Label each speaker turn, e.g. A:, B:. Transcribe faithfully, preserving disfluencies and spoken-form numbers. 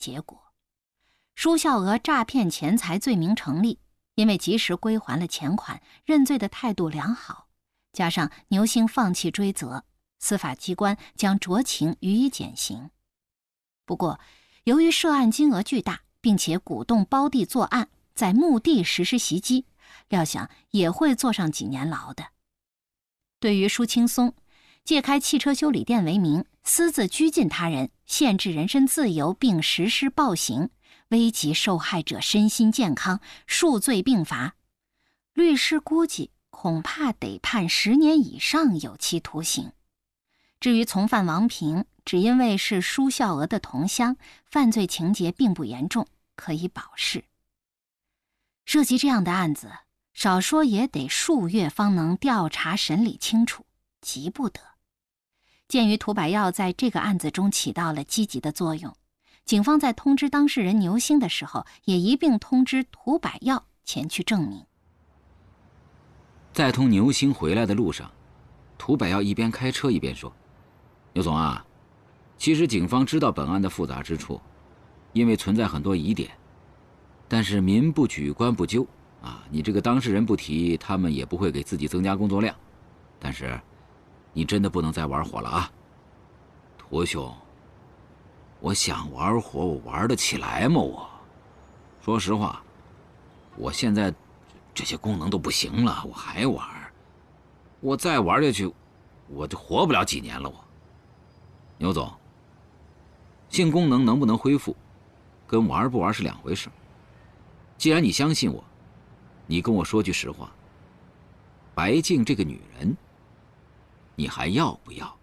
A: 结果，舒孝娥诈骗钱财罪名成立，因为及时归还了钱款，认罪的态度良好，加上牛星放弃追责，司法机关将酌情予以减刑。不过，由于涉案金额巨大，并且鼓动胞弟作案，在墓地实施袭击，料想也会坐上几年牢的。对于舒青松借开汽车修理店为名，私自拘禁他人，限制人身自由，并实施暴行，危及受害者身心健康，数罪并罚，律师估计恐怕得判十年以上有期徒刑。至于从犯王平，只因为是舒孝娥的同乡，犯罪情节并不严重，可以保释。涉及这样的案子，少说也得数月方能调查审理清楚，急不得。鉴于涂百耀在这个案子中起到了积极的作用，警方在通知当事人牛星的时候，也一并通知涂百耀前去证明。
B: 在同牛星回来的路上，涂百耀一边开车一边说：“牛总啊，其实警方知道本案的复杂之处，因为存在很多疑点，但是民不举，官不究啊，你这个当事人不提，他们也不会给自己增加工作量。但是，你真的不能再玩火了啊，涂兄。我想玩火，我玩得起来吗？我，说实话，我现在这些功能都不行了，我还玩，我再玩下去，我就活不了几年了。我，牛总，性功能能不能恢复，跟玩不玩是两回事。既然你相信我，你跟我说句实话，白静这个女人，你还要不要？”